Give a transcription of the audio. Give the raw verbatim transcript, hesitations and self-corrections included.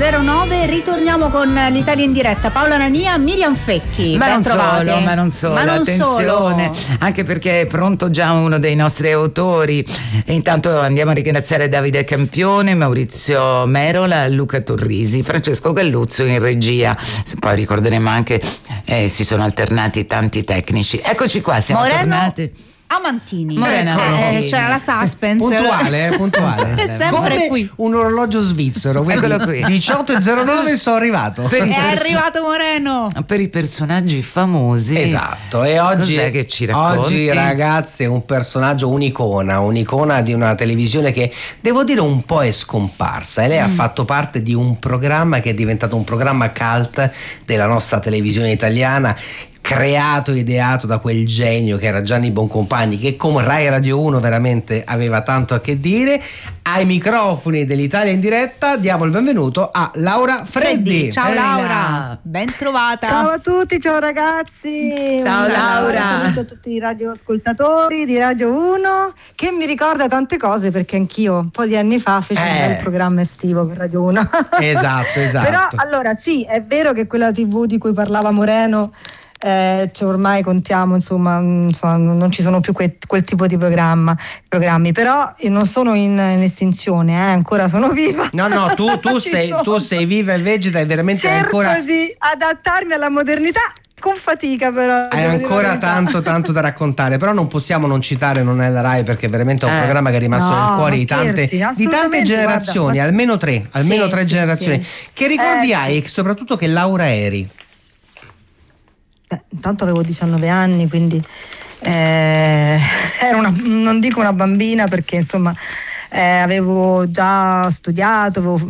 zero nove, ritorniamo con l'Italia in diretta. Paola Nania, Miriam Fecchi. Ma ben non trovate. solo, ma non solo, ma non attenzione, solo. Anche perché è pronto già uno dei nostri autori. E intanto andiamo a ringraziare Davide Campione, Maurizio Merola, Luca Torrisi, Francesco Galluzzo in regia. Poi ricorderemo anche eh, si sono alternati tanti tecnici. Eccoci qua, siamo Moreno tornati. Amantini. Morena eh, Amantini. c'era la suspense. Puntuale, eh, puntuale. È sempre Come qui. un orologio svizzero. Eccolo qui. diciotto e zero nove sono arrivato. Per i È perso- arrivato Moreno. Per i personaggi famosi. Esatto, e oggi, Cos'è che ci racconti? oggi ragazzi è un personaggio, un'icona, un'icona di una televisione che devo dire un po' è scomparsa e lei mm. ha fatto parte di un programma che è diventato un programma cult della nostra televisione italiana, creato e ideato da quel genio che era Gianni Boncompagni, che con Rai Radio uno veramente aveva tanto a che dire. Ai microfoni dell'Italia in diretta diamo il benvenuto a Laura Freddi. Freddi. Ciao Ehi, Laura, là. ben trovata. Ciao a tutti, ciao ragazzi. Ciao, Un Laura. saluto a tutti i radioascoltatori di Radio uno, che mi ricorda tante cose perché anch'io un po' di anni fa feci Eh. un bel programma estivo per Radio uno. Esatto, esatto. Però allora sì, è vero che quella tivù di cui parlava Moreno, eh, cioè ormai contiamo, insomma, insomma, non ci sono più que- quel tipo di programma, programmi, però io non sono in, in estinzione, eh, ancora sono viva. No, no, tu, tu, Ci sei, sono. tu sei viva e vegeta e veramente Cerco ancora... di adattarmi alla modernità con fatica, però Hai devo dire la ancora verità. tanto tanto da raccontare, però non possiamo non citare Non è la Rai, perché veramente è un Eh. programma che è rimasto No, nel cuore ma di tante, scherzi, di tante assolutamente, generazioni, guarda, almeno tre, almeno Sì, tre sì, generazioni. sì. Che ricordi Eh, hai e soprattutto che Laura eri? Eh, intanto avevo diciannove anni, quindi eh, ero una, non dico una bambina perché insomma eh, avevo già studiato, avevo